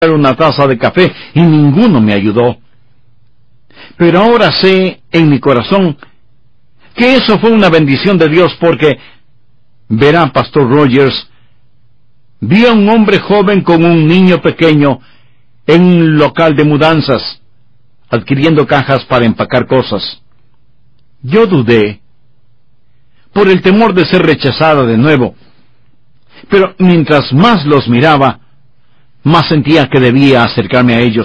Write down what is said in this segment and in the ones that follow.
una taza de café y ninguno me ayudó. Pero ahora sé en mi corazón que eso fue una bendición de Dios, porque, verá, Pastor Rogers, vi a un hombre joven con un niño pequeño en un local de mudanzas, adquiriendo cajas para empacar cosas. Yo dudé, por el temor de ser rechazada de nuevo, pero mientras más los miraba, más sentía que debía acercarme a ellos.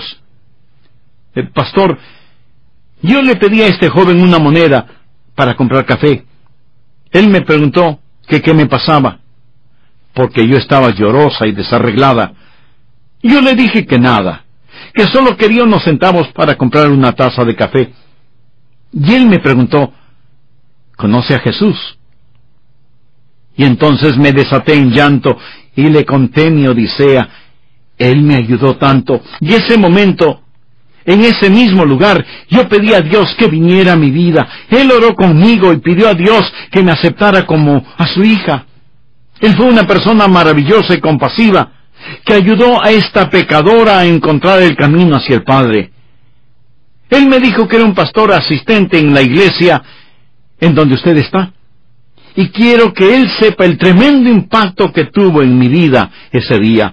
Pastor, yo le pedí a este joven una moneda para comprar café. Él me preguntó que qué me pasaba, porque yo estaba llorosa y desarreglada. Yo le dije que nada, que solo quería unos centavos para comprar una taza de café. Y él me preguntó, ¿conoce a Jesús? Y entonces me desaté en llanto y le conté mi odisea. Él me ayudó tanto, y ese momento, en ese mismo lugar, yo pedí a Dios que viniera a mi vida. Él oró conmigo y pidió a Dios que me aceptara como a su hija. Él fue una persona maravillosa y compasiva, que ayudó a esta pecadora a encontrar el camino hacia el Padre. Él me dijo que era un pastor asistente en la iglesia en donde usted está. Y quiero que él sepa el tremendo impacto que tuvo en mi vida ese día.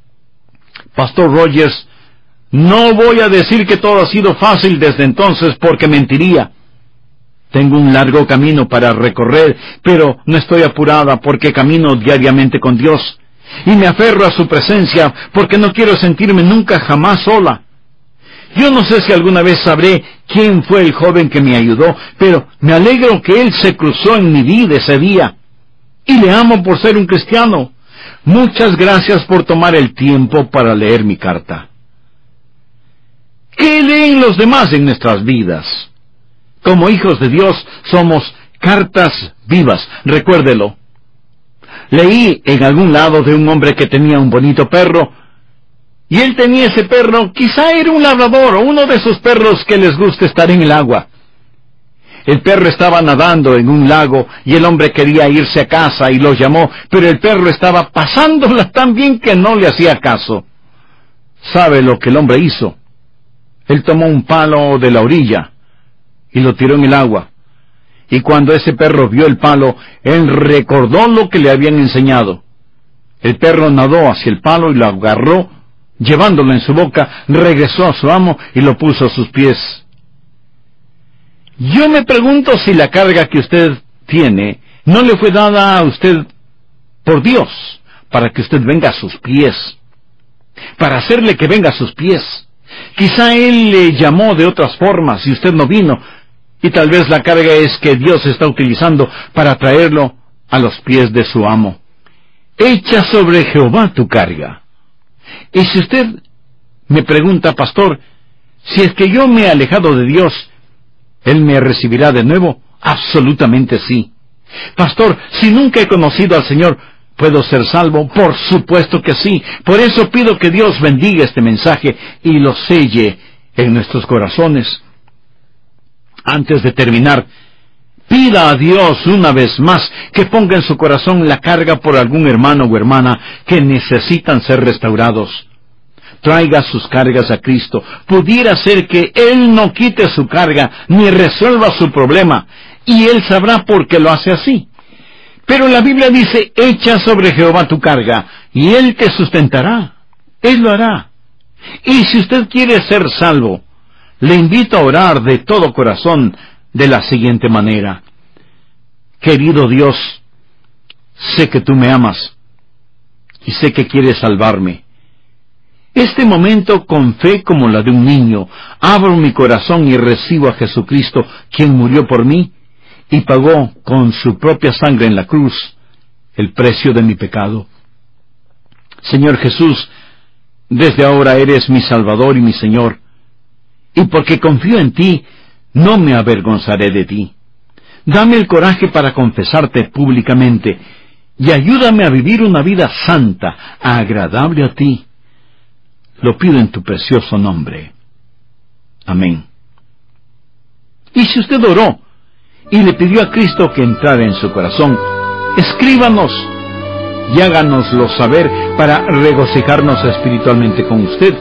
Pastor Rogers, no voy a decir que todo ha sido fácil desde entonces, porque mentiría. Tengo un largo camino para recorrer, pero no estoy apurada porque camino diariamente con Dios. Y me aferro a su presencia porque no quiero sentirme nunca jamás sola. Yo no sé si alguna vez sabré quién fue el joven que me ayudó, pero me alegro que él se cruzó en mi vida ese día. Y le amo por ser un cristiano. Muchas gracias por tomar el tiempo para leer mi carta. ¿Qué leen los demás en nuestras vidas? Como hijos de Dios somos cartas vivas, recuérdelo. Leí en algún lado de un hombre que tenía un bonito perro, y él tenía ese perro, quizá era un labrador o uno de esos perros que les gusta estar en el agua. El perro estaba nadando en un lago y el hombre quería irse a casa y lo llamó, pero el perro estaba pasándola tan bien que no le hacía caso. ¿Sabe lo que el hombre hizo? Él tomó un palo de la orilla y lo tiró en el agua. Y cuando ese perro vio el palo, él recordó lo que le habían enseñado. El perro nadó hacia el palo y lo agarró, llevándolo en su boca, regresó a su amo y lo puso a sus pies. Yo me pregunto si la carga que usted tiene no le fue dada a usted por Dios, para que usted venga a sus pies, para hacerle que venga a sus pies. Quizá Él le llamó de otras formas y usted no vino, y tal vez la carga es que Dios está utilizando para traerlo a los pies de su amo. Echa sobre Jehová tu carga. Y si usted me pregunta, pastor, si es que yo me he alejado de Dios, ¿Él me recibirá de nuevo? Absolutamente sí. Pastor, si nunca he conocido al Señor, ¿puedo ser salvo? Por supuesto que sí. Por eso pido que Dios bendiga este mensaje y lo selle en nuestros corazones. Antes de terminar, pida a Dios una vez más que ponga en su corazón la carga por algún hermano o hermana que necesitan ser restaurados. Traiga sus cargas a Cristo. Pudiera ser que Él no quite su carga ni resuelva su problema, y Él sabrá por qué lo hace así. Pero la Biblia dice, echa sobre Jehová tu carga, y Él te sustentará. Él lo hará. Y si usted quiere ser salvo, le invito a orar de todo corazón de la siguiente manera. Querido Dios, sé que tú me amas, y sé que quieres salvarme. Este momento, con fe como la de un niño, abro mi corazón y recibo a Jesucristo, quien murió por mí y pagó con su propia sangre en la cruz el precio de mi pecado. Señor Jesús, desde ahora eres mi Salvador y mi Señor, y porque confío en ti, no me avergonzaré de ti. Dame el coraje para confesarte públicamente, y ayúdame a vivir una vida santa, agradable a ti. Lo pido en tu precioso nombre. Amén. Y si usted oró y le pidió a Cristo que entrara en su corazón, escríbanos y háganoslo saber para regocijarnos espiritualmente con usted.